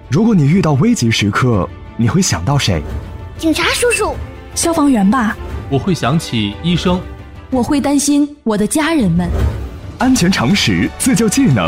如果你遇到危急时刻，你会想到谁？ 警察叔叔。 消防员吧。 我会想起医生。 我会担心我的家人们。 安全常识，自救技能，